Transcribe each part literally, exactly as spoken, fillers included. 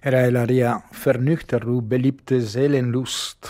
Era el aria Vernüchterte beliebte Seelenlust,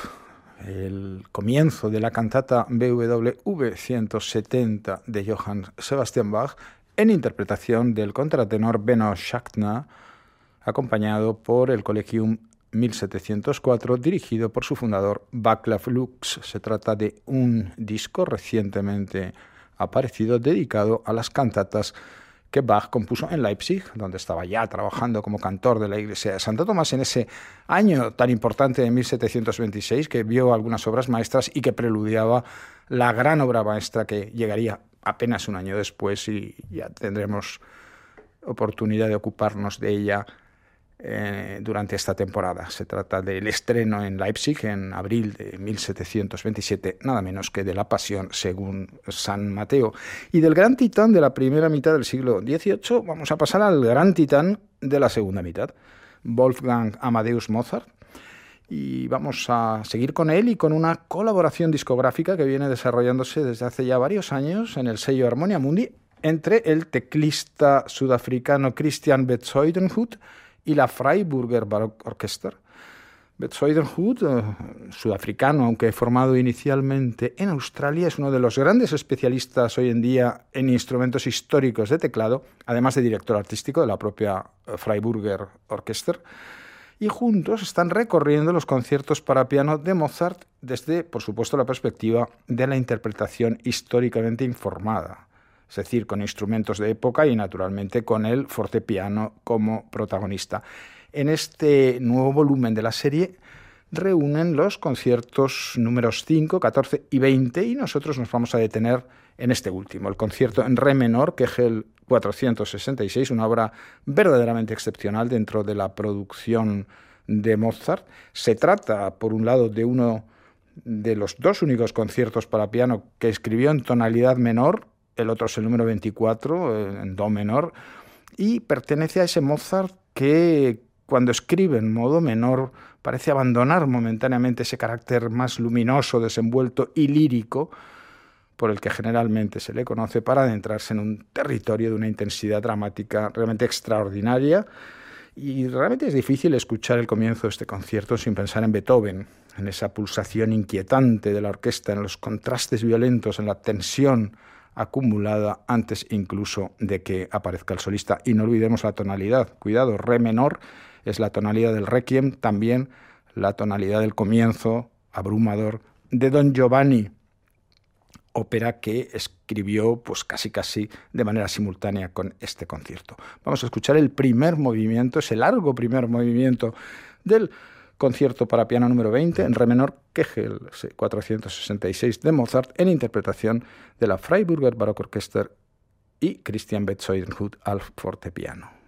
el comienzo de la cantata B W V ciento setenta de Johann Sebastian Bach, en interpretación del contratenor Benno Schachtner, acompañado por el Collegium mil setecientos cuatro, dirigido por su fundador Václav Lux. Se trata de un disco recientemente aparecido dedicado a las cantatas que Bach compuso en Leipzig, donde estaba ya trabajando como cantor de la iglesia de Santo Tomás en ese año tan importante de mil setecientos veintiséis, que vio algunas obras maestras y que preludiaba la gran obra maestra que llegaría apenas un año después, y ya tendremos oportunidad de ocuparnos de ella eh, durante esta temporada. Se trata del estreno en Leipzig en abril de mil setecientos veintisiete, nada menos que de la Pasión según San Mateo. Y del gran titán de la primera mitad del siglo dieciocho vamos a pasar al gran titán de la segunda mitad, Wolfgang Amadeus Mozart. Y vamos a seguir con él y con una colaboración discográfica que viene desarrollándose desde hace ya varios años en el sello Harmonia Mundi entre el teclista sudafricano Christian Bezuidenhout y la Freiburger Baroque Orchester. Bezuidenhout, eh, sudafricano, aunque formado inicialmente en Australia, es uno de los grandes especialistas hoy en día en instrumentos históricos de teclado, además de director artístico de la propia Freiburger Orchester, y juntos están recorriendo los conciertos para piano de Mozart desde, por supuesto, la perspectiva de la interpretación históricamente informada, es decir, con instrumentos de época y, naturalmente, con el fortepiano como protagonista. En este nuevo volumen de la serie reúnen los conciertos números cinco, catorce y veinte, y nosotros nos vamos a detener en este último, el concierto en re menor, Kegel cuatrocientos sesenta y seis, una obra verdaderamente excepcional dentro de la producción de Mozart. Se trata, por un lado, de uno de los dos únicos conciertos para piano que escribió en tonalidad menor, el otro es el número veinticuatro, en do menor, y pertenece a ese Mozart que, cuando escribe en modo menor, parece abandonar momentáneamente ese carácter más luminoso, desenvuelto y lírico por el que generalmente se le conoce, para adentrarse en un territorio de una intensidad dramática realmente extraordinaria. Y realmente es difícil escuchar el comienzo de este concierto sin pensar en Beethoven, en esa pulsación inquietante de la orquesta, en los contrastes violentos, en la tensión acumulada antes incluso de que aparezca el solista. Y no olvidemos la tonalidad. Cuidado, re menor es la tonalidad del Requiem, también la tonalidad del comienzo abrumador de Don Giovanni, ópera que escribió pues casi casi de manera simultánea con este concierto. Vamos a escuchar el primer movimiento, ese largo primer movimiento del concierto para piano número veinte en re menor, Kegel cuatrocientos sesenta y seis de Mozart, en interpretación de la Freiburger Baroque Orchester y Christian Bezuidenhout al fortepiano.